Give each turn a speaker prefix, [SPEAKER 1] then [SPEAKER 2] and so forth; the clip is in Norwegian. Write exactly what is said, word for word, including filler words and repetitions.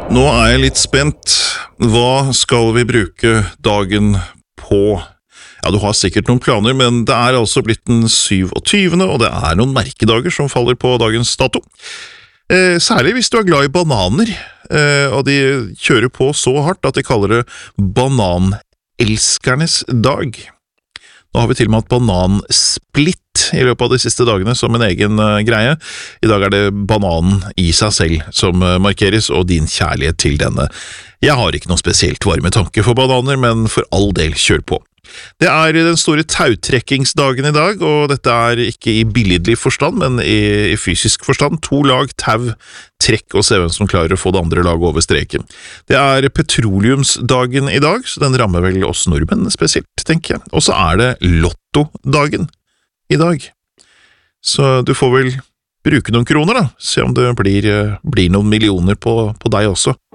[SPEAKER 1] Nå er jeg litt spent. Hva skal vi bruke dagen på? Ja, du har sikkert noen planer, men det er altså blitt den syvogtyvende, og det er noen merkedager som faller på dagens dato. Eh, særlig hvis du er glad i bananer, eh, og de kjører på så hardt at de kaller det bananelskernes dag. Nå har vi til og med hatt banansplitt i løpet av de siste dagene som en egen uh, greie. I dag er det bananen i seg selv som uh, markeres, og din kjærlighet til denne. Jeg har ikke noe spesielt varme tanke for bananer, men for all del kjør på. Det er den store tautrekkingsdagen i dag, og dette er ikke i billedlig forstand, men i, i fysisk forstand. To lag, tau, trekk og se hvem som klarer å få det andre laget over streken. Det er petroleumsdagen i dag, så den rammer vel oss nordmenn spesielt, tenker jeg. Og så er det lottodagen i dag. Så du får vel bruke noen kroner da, se om det blir, blir noen millioner på, på deg også.